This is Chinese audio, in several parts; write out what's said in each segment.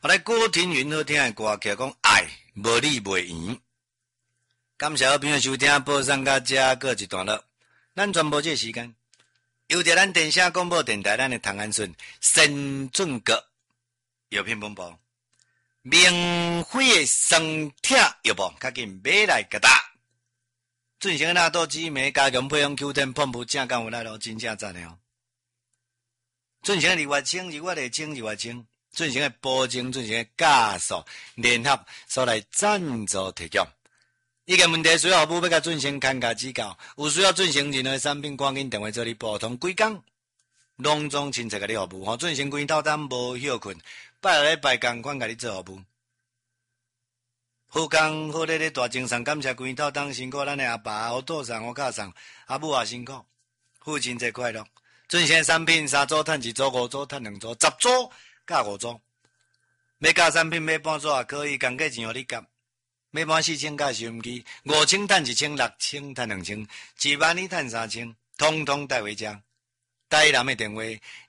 后来郭庭云好听的歌曲讲爱无你袂圆。感谢好朋友收听报上甲遮过一段落，咱全部这时间由着咱电声广播电台咱的唐安顺陈俊国药品本部免费的生铁药包，较紧买来给打。进行那多姊妹加强配用 Q10 pomp 正干有来咯，真正赞的哦。进行的越清就越清就越清，进行的保证，进行的加速联合所来赞助提供。意见问题需要服务要甲进行看价指教，有需要进行任何产品，赶紧电话做你拨通规工，隆重亲切甲你服务，进行规套单无休困，拜六礼拜同款甲你做服务。好工好咧咧大精神，感谢规套当辛苦咱的阿爸、阿父上、阿囝上、阿母也辛苦，父亲节快乐！进行产品3组趁1组、5组趁2组、10组加5组，要加产品买半组也可以，工价钱互你夹。买满4000加收音机，5000趁1000、6000趁2000、1万你趁3000，通通带回家。台南的电话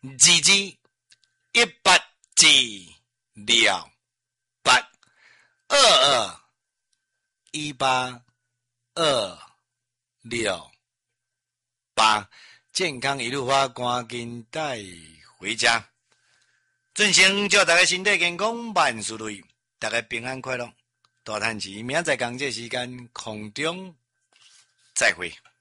22182268，健康一路发，赶紧带回家。进行祝大家身体健康，万事如意，大家平安快乐。大赚钱，明仔载同这时间空中再会。